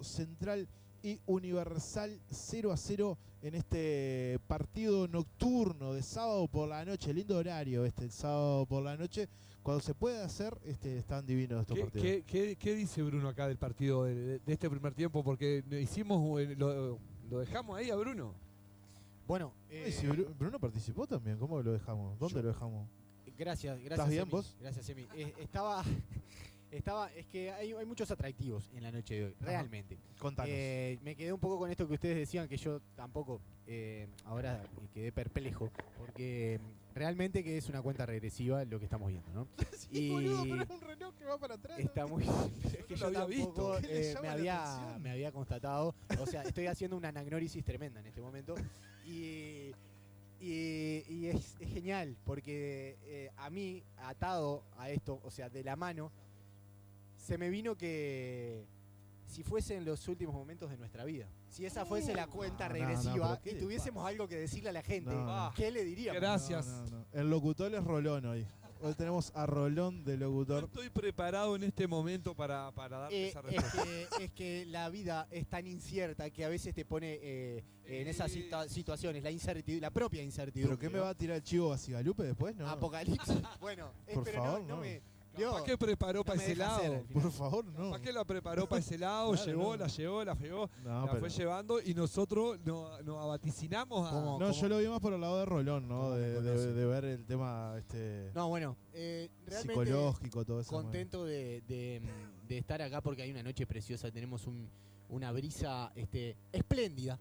Central y Universal 0-0 en este partido nocturno de sábado por la noche. Lindo horario el sábado por la noche. Cuando se puede hacer, están divinos estos partidos. ¿Qué dice Bruno acá del partido de este primer tiempo? Porque hicimos, lo dejamos ahí a Bruno. Bueno, Si Bruno participó también, ¿cómo lo dejamos? ¿Dónde lo dejamos? Gracias. ¿Estás bien vos? Gracias, Emi. Es que hay muchos atractivos en la noche de hoy, realmente. Contanos. Me quedé un poco con esto que ustedes decían, que yo tampoco ahora quedé perplejo, porque realmente que es una cuenta regresiva lo que estamos viendo, ¿no? Sí, boludo, pero es un reloj que va para atrás. Está muy... Es que No yo lo había tampoco visto. ¿Qué le llama la atención? me había constatado, o sea, estoy haciendo una anagnórisis tremenda en este momento, y es genial, porque a mí, atado a esto, o sea, de la mano, se me vino que si fuesen los últimos momentos de nuestra vida, si esa fuese la cuenta regresiva y tuviésemos algo que decirle a la gente, ¿qué le diríamos? Gracias. No. El locutor es Rolón hoy. Hoy tenemos a Rolón de locutor. No estoy preparado en este momento para darte esa respuesta. Es que la vida es tan incierta que a veces te pone en esas situaciones, la propia incertidumbre. ¿Pero qué me va a tirar el chivo a Cigalupe después? No. Apocalipsis. Bueno, Por pero favor, no no. me... ¿Para qué preparó para ese lado? Por favor, no. ¿Para qué la preparó para ese lado? Claro, La llevó, la pero fue llevando y nosotros nos vaticinamos a... No, yo lo vi más por el lado de Rolón, ¿no? De ver el tema No, bueno, realmente psicológico, todo eso. contento de estar acá porque hay una noche preciosa, tenemos una brisa espléndida,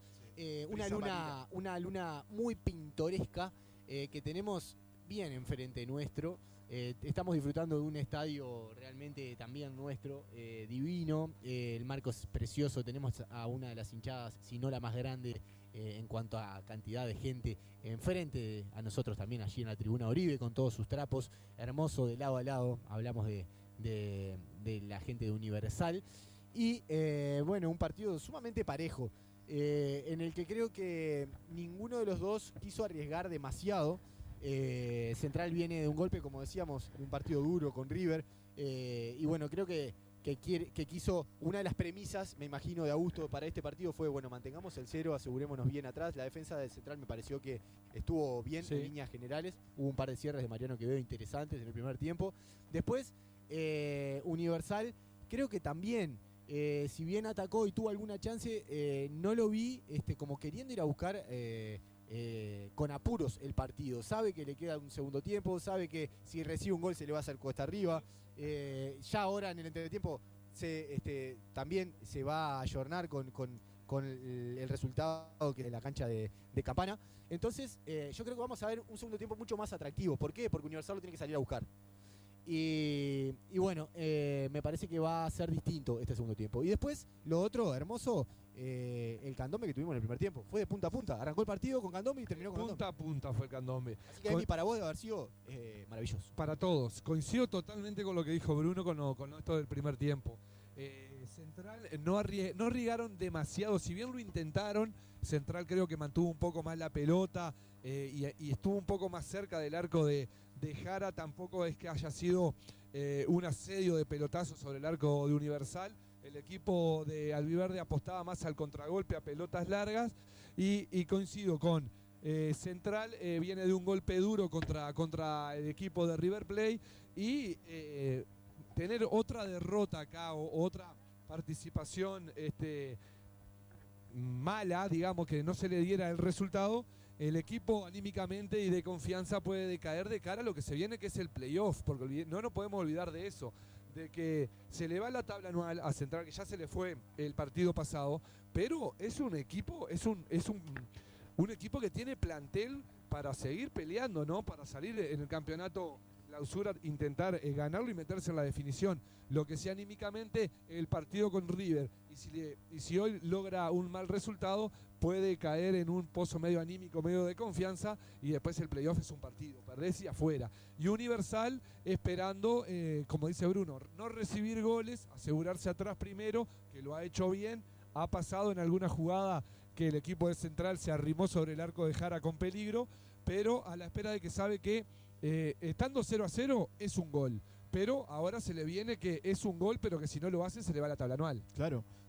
una luna muy pintoresca que tenemos bien enfrente nuestro. Estamos disfrutando de un estadio realmente también nuestro, divino, el marco es precioso, tenemos a una de las hinchadas, si no la más grande en cuanto a cantidad de gente enfrente a nosotros también allí en la tribuna Oribe con todos sus trapos, hermoso de lado a lado, hablamos de la gente de Universal y bueno, un partido sumamente parejo, en el que creo que ninguno de los dos quiso arriesgar demasiado. Central viene de un golpe, como decíamos, un partido duro con River, y bueno, creo que quiso, una de las premisas, me imagino, de Augusto para este partido fue, bueno, mantengamos el 0, asegurémonos bien atrás. La defensa de Central me pareció que estuvo bien en líneas generales, hubo un par de cierres de Mariano que veo interesantes en el primer tiempo. Después, Universal, creo que también, si bien atacó y tuvo alguna chance, no lo vi como queriendo ir a buscar con apuros el partido. Sabe que le queda un segundo tiempo, sabe que si recibe un gol se le va a hacer cuesta arriba. Ya ahora en el entretiempo también se va a ayornar con el resultado que de la cancha de Campana. Entonces yo creo que vamos a ver un segundo tiempo mucho más atractivo. ¿Por qué? Porque Universal lo tiene que salir a buscar. Y bueno, me parece que va a ser distinto este segundo tiempo. Y después, lo otro hermoso, el candombe que tuvimos en el primer tiempo. Fue de punta a punta. Arrancó el partido con candombe y terminó con punta candombe. a punta fue el candombe. Así que para vos debe haber sido maravilloso. Para todos. Coincido totalmente con lo que dijo Bruno con esto del primer tiempo. Central no arriesgaron demasiado. Si bien lo intentaron, Central creo que mantuvo un poco más la pelota y estuvo un poco más cerca del arco de Jara. Tampoco es que haya sido un asedio de pelotazos sobre el arco de Universal. El equipo de Albiverde apostaba más al contragolpe, a pelotas largas, y coincido con Central, viene de un golpe duro contra el equipo de River Plate, y tener otra derrota acá o otra participación mala, digamos, que no se le diera el resultado, el equipo anímicamente y de confianza puede decaer de cara a lo que se viene, que es el playoff, porque no nos podemos olvidar de eso, de que se le va la tabla anual a Central, que ya se le fue el partido pasado, pero es un equipo, es un equipo que tiene plantel para seguir peleando, ¿no? Para salir en el campeonato clausura, intentar ganarlo y meterse en la definición. Lo que sea anímicamente, el partido con River, y si hoy logra un mal resultado, puede caer en un pozo medio anímico, medio de confianza, y después el playoff es un partido, perdés y afuera. Y Universal esperando, como dice Bruno, no recibir goles, asegurarse atrás primero, que lo ha hecho bien. Ha pasado en alguna jugada que el equipo de Central se arrimó sobre el arco de Jara con peligro, pero a la espera de que sabe que estando 0-0 es un gol. Pero ahora se le viene que es un gol, pero que si no lo hace se le va la tabla anual. Claro.